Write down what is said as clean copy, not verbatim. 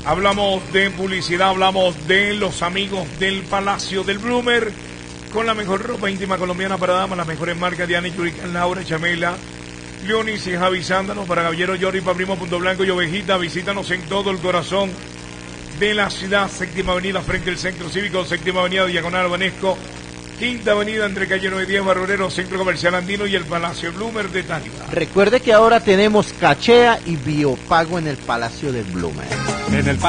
Hablamos de publicidad, hablamos de los amigos del Palacio del Bloomer, con la mejor ropa íntima colombiana para damas, las mejores marcas de Ana Yurican, Laura, Chamela, Leonis y Javi Sándano, para Caballero Jordi, para Primo Punto Blanco y Ovejita. Visítanos en todo el corazón de la ciudad, Séptima Avenida frente al Centro Cívico, Séptima Avenida Diagonal Banesco, Quinta Avenida entre calle 9 y 10, Barrorero, Centro Comercial Andino y el Palacio Bloomer de Tániva. Recuerde que ahora tenemos cachea y biopago en el Palacio del Bloomer. En el